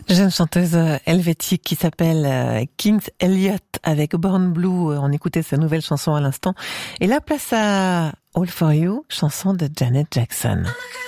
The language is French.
Jeune chanteuse helvétique qui s'appelle Kings Elliot avec Born Blue. On écoutait sa nouvelle chanson à l'instant. Et là, place à All For You, chanson de Janet Jackson.